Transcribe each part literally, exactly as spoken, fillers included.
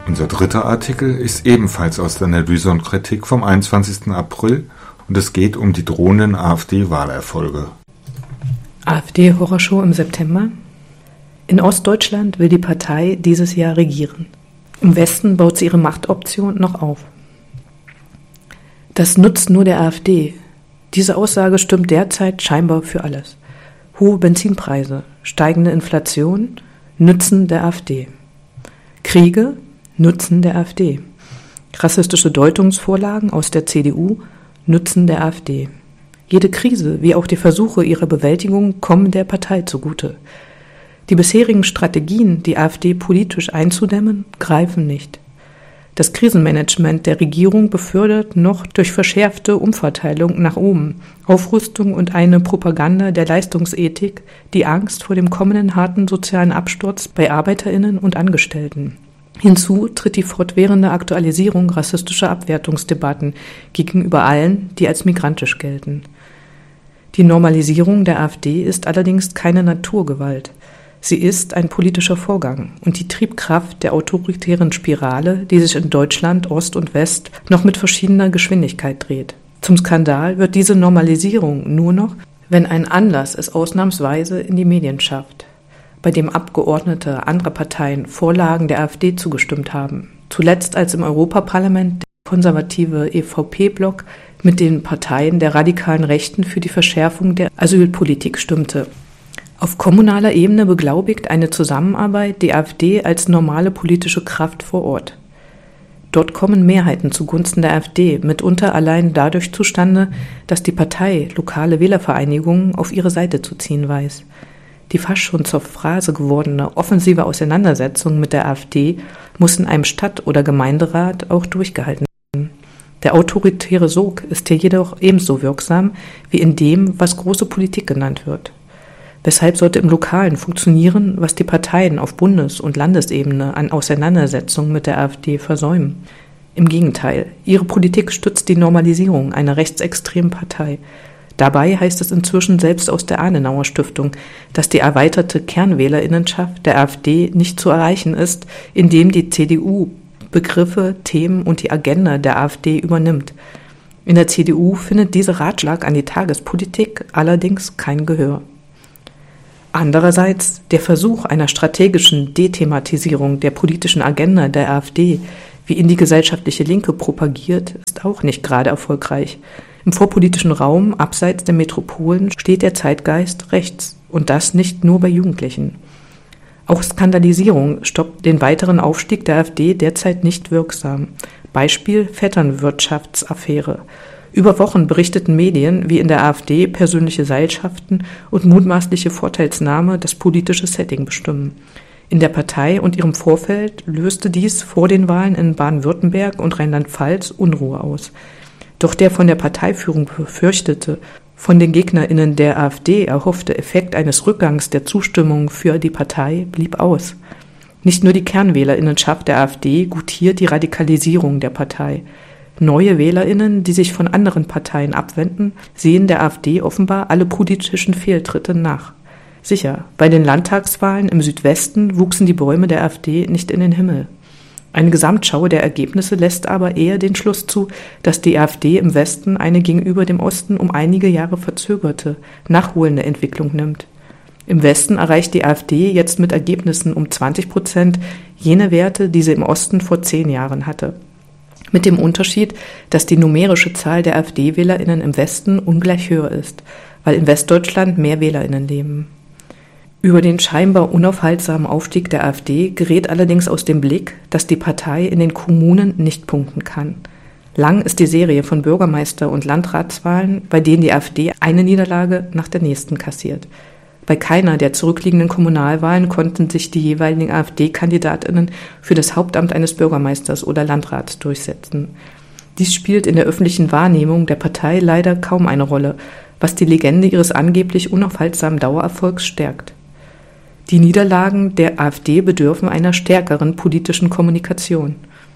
Unser dritter Artikel ist ebenfalls aus der Analyse und Kritik vom einundzwanzigsten April und es geht um die drohenden AfD-Wahlerfolge. AfD-Horrorshow im September. In Ostdeutschland will die Partei dieses Jahr regieren. Im Westen baut sie ihre Machtoption noch auf. Das nutzt nur der AfD. Diese Aussage stimmt derzeit scheinbar für alles. Hohe Benzinpreise, steigende Inflation, Nützen der AfD. Kriege, Nutzen der AfD. Rassistische Deutungsvorlagen aus der C D U, Nutzen der AfD. Jede Krise, wie auch die Versuche ihrer Bewältigung, kommen der Partei zugute. Die bisherigen Strategien, die AfD politisch einzudämmen, greifen nicht. Das Krisenmanagement der Regierung befördert noch durch verschärfte Umverteilung nach oben, Aufrüstung und eine Propaganda der Leistungsethik die Angst vor dem kommenden harten sozialen Absturz bei ArbeiterInnen und Angestellten. Hinzu tritt die fortwährende Aktualisierung rassistischer Abwertungsdebatten gegenüber allen, die als migrantisch gelten. Die Normalisierung der AfD ist allerdings keine Naturgewalt. Sie ist ein politischer Vorgang und die Triebkraft der autoritären Spirale, die sich in Deutschland, Ost und West, noch mit verschiedener Geschwindigkeit dreht. Zum Skandal wird diese Normalisierung nur noch, wenn ein Anlass es ausnahmsweise in die Medien schafft, bei dem Abgeordnete anderer Parteien Vorlagen der AfD zugestimmt haben. Zuletzt als im Europaparlament der konservative E V P-Block mit den Parteien der radikalen Rechten für die Verschärfung der Asylpolitik stimmte. Auf kommunaler Ebene beglaubigt eine Zusammenarbeit die AfD als normale politische Kraft vor Ort. Dort kommen Mehrheiten zugunsten der AfD mitunter allein dadurch zustande, dass die Partei lokale Wählervereinigungen auf ihre Seite zu ziehen weiß. Die fast schon zur Phrase gewordene offensive Auseinandersetzung mit der AfD muss in einem Stadt- oder Gemeinderat auch durchgehalten werden. Der autoritäre Sog ist hier jedoch ebenso wirksam wie in dem, was große Politik genannt wird. Weshalb sollte im Lokalen funktionieren, was die Parteien auf Bundes- und Landesebene an Auseinandersetzungen mit der AfD versäumen? Im Gegenteil, ihre Politik stützt die Normalisierung einer rechtsextremen Partei. Dabei heißt es inzwischen selbst aus der Adenauer Stiftung, dass die erweiterte Kernwählerinnenschaft der AfD nicht zu erreichen ist, indem die C D U Begriffe, Themen und die Agenda der AfD übernimmt. In der C D U findet dieser Ratschlag an die Tagespolitik allerdings kein Gehör. Andererseits, der Versuch einer strategischen Dethematisierung der politischen Agenda der AfD, wie ihn die gesellschaftliche Linke propagiert, ist auch nicht gerade erfolgreich. Im vorpolitischen Raum, abseits der Metropolen, steht der Zeitgeist rechts, und das nicht nur bei Jugendlichen. Auch Skandalisierung stoppt den weiteren Aufstieg der AfD derzeit nicht wirksam. Beispiel Vetternwirtschaftsaffäre. Über Wochen berichteten Medien, wie in der AfD persönliche Seilschaften und mutmaßliche Vorteilsnahme das politische Setting bestimmen. In der Partei und ihrem Vorfeld löste dies vor den Wahlen in Baden-Württemberg und Rheinland-Pfalz Unruhe aus. Doch der von der Parteiführung befürchtete, von den GegnerInnen der AfD erhoffte Effekt eines Rückgangs der Zustimmung für die Partei blieb aus. Nicht nur die KernwählerInnenschaft der AfD gutiert die Radikalisierung der Partei. Neue WählerInnen, die sich von anderen Parteien abwenden, sehen der AfD offenbar alle politischen Fehltritte nach. Sicher, bei den Landtagswahlen im Südwesten wuchsen die Bäume der AfD nicht in den Himmel. Eine Gesamtschau der Ergebnisse lässt aber eher den Schluss zu, dass die AfD im Westen eine gegenüber dem Osten um einige Jahre verzögerte, nachholende Entwicklung nimmt. Im Westen erreicht die AfD jetzt mit Ergebnissen um zwanzig Prozent jene Werte, die sie im Osten vor zehn Jahren hatte. Mit dem Unterschied, dass die numerische Zahl der AfD-WählerInnen im Westen ungleich höher ist, weil in Westdeutschland mehr WählerInnen leben. Über den scheinbar unaufhaltsamen Aufstieg der AfD gerät allerdings aus dem Blick, dass die Partei in den Kommunen nicht punkten kann. Lang ist die Serie von Bürgermeister- und Landratswahlen, bei denen die AfD eine Niederlage nach der nächsten kassiert. Bei keiner der zurückliegenden Kommunalwahlen konnten sich die jeweiligen AfD-KandidatInnen für das Hauptamt eines Bürgermeisters oder Landrats durchsetzen. Dies spielt in der öffentlichen Wahrnehmung der Partei leider kaum eine Rolle, was die Legende ihres angeblich unaufhaltsamen Dauererfolgs stärkt. Die Niederlagen der AfD bedürfen einer stärkeren politischen Kommunikation.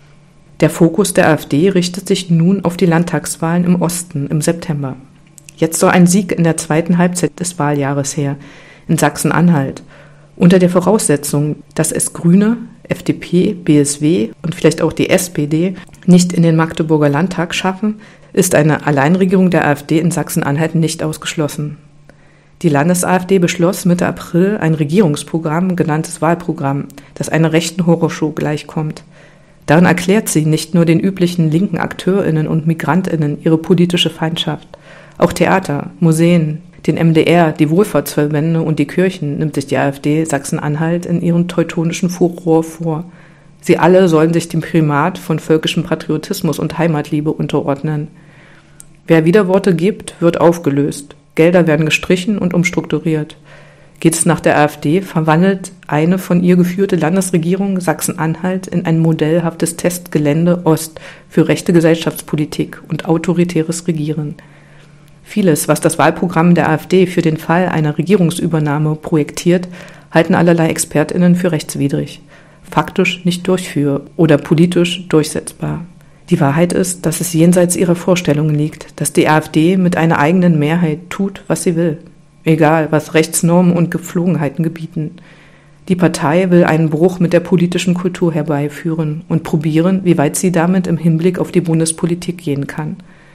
Der Fokus der AfD richtet sich nun auf die Landtagswahlen im Osten im September. Jetzt soll ein Sieg in der zweiten Halbzeit des Wahljahres her, in Sachsen-Anhalt, unter der Voraussetzung, dass es Grüne, F D P, B S W und vielleicht auch die S P D nicht in den Magdeburger Landtag schaffen, ist eine Alleinregierung der AfD in Sachsen-Anhalt nicht ausgeschlossen. Die Landes-AfD beschloss Mitte April ein Regierungsprogramm, genanntes Wahlprogramm, das einer rechten Horrorshow gleichkommt. Darin erklärt sie nicht nur den üblichen linken AkteurInnen und MigrantInnen ihre politische Feindschaft. Auch Theater, Museen, den M D R, die Wohlfahrtsverbände und die Kirchen nimmt sich die AfD Sachsen-Anhalt in ihren teutonischen Furor vor. Sie alle sollen sich dem Primat von völkischem Patriotismus und Heimatliebe unterordnen. Wer Widerworte gibt, wird aufgelöst. Gelder werden gestrichen und umstrukturiert. Geht es nach der AfD, verwandelt eine von ihr geführte Landesregierung Sachsen-Anhalt in ein modellhaftes Testgelände Ost für rechte Gesellschaftspolitik und autoritäres Regieren. Vieles, was das Wahlprogramm der AfD für den Fall einer Regierungsübernahme projektiert, halten allerlei ExpertInnen für rechtswidrig, faktisch nicht durchführbar oder politisch durchsetzbar. Die Wahrheit ist, dass es jenseits ihrer Vorstellungen liegt, dass die AfD mit einer eigenen Mehrheit tut, was sie will. Egal, was Rechtsnormen und Gepflogenheiten gebieten. Die Partei will einen Bruch mit der politischen Kultur herbeiführen und probieren, wie weit sie damit im Hinblick auf die Bundespolitik gehen kann.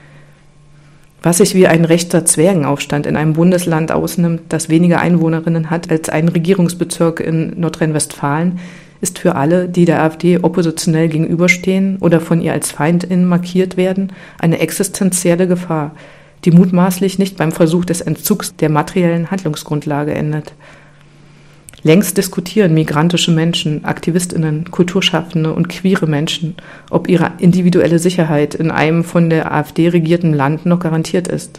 Was sich wie ein rechter Zwergenaufstand in einem Bundesland ausnimmt, das weniger Einwohnerinnen hat als ein Regierungsbezirk in Nordrhein-Westfalen, ist für alle, die der AfD oppositionell gegenüberstehen oder von ihr als FeindInnen markiert werden, eine existenzielle Gefahr, die mutmaßlich nicht beim Versuch des Entzugs der materiellen Handlungsgrundlage endet. Längst diskutieren migrantische Menschen, AktivistInnen, Kulturschaffende und queere Menschen, ob ihre individuelle Sicherheit in einem von der AfD regierten Land noch garantiert ist.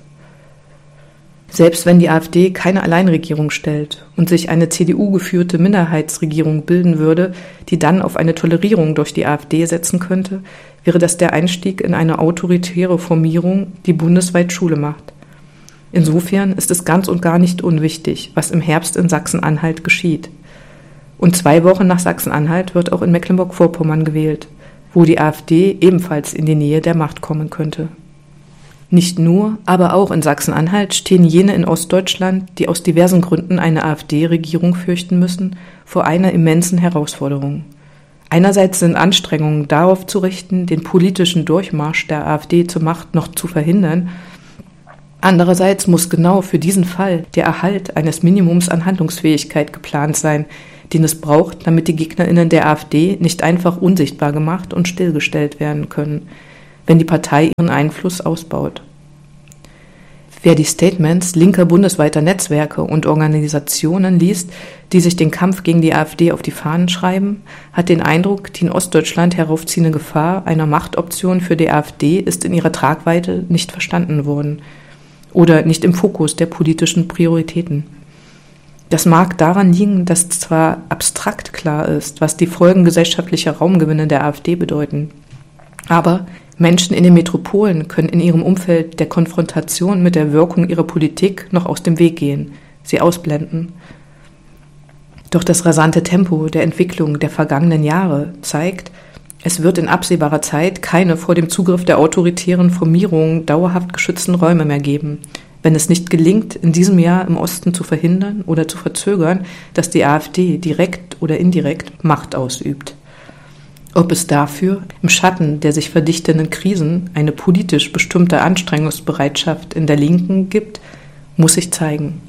Selbst wenn die AfD keine Alleinregierung stellt und sich eine C D U-geführte Minderheitsregierung bilden würde, die dann auf eine Tolerierung durch die AfD setzen könnte, wäre das der Einstieg in eine autoritäre Formierung, die bundesweit Schule macht. Insofern ist es ganz und gar nicht unwichtig, was im Herbst in Sachsen-Anhalt geschieht. Und zwei Wochen nach Sachsen-Anhalt wird auch in Mecklenburg-Vorpommern gewählt, wo die AfD ebenfalls in die Nähe der Macht kommen könnte. Nicht nur, aber auch in Sachsen-Anhalt stehen jene in Ostdeutschland, die aus diversen Gründen eine AfD-Regierung fürchten müssen, vor einer immensen Herausforderung. Einerseits sind Anstrengungen darauf zu richten, den politischen Durchmarsch der AfD zur Macht noch zu verhindern. Andererseits muss genau für diesen Fall der Erhalt eines Minimums an Handlungsfähigkeit geplant sein, den es braucht, damit die GegnerInnen der AfD nicht einfach unsichtbar gemacht und stillgestellt werden können, wenn die Partei ihren Einfluss ausbaut. Wer die Statements linker bundesweiter Netzwerke und Organisationen liest, die sich den Kampf gegen die AfD auf die Fahnen schreiben, hat den Eindruck, die in Ostdeutschland heraufziehende Gefahr einer Machtoption für die AfD ist in ihrer Tragweite nicht verstanden worden oder nicht im Fokus der politischen Prioritäten. Das mag daran liegen, dass zwar abstrakt klar ist, was die Folgen gesellschaftlicher Raumgewinne der AfD bedeuten, aber Menschen in den Metropolen können in ihrem Umfeld der Konfrontation mit der Wirkung ihrer Politik noch aus dem Weg gehen, sie ausblenden. Doch das rasante Tempo der Entwicklung der vergangenen Jahre zeigt, es wird in absehbarer Zeit keine vor dem Zugriff der autoritären Formierungen dauerhaft geschützten Räume mehr geben, wenn es nicht gelingt, in diesem Jahr im Osten zu verhindern oder zu verzögern, dass die AfD direkt oder indirekt Macht ausübt. Ob es dafür im Schatten der sich verdichtenden Krisen eine politisch bestimmte Anstrengungsbereitschaft in der Linken gibt, muss sich zeigen.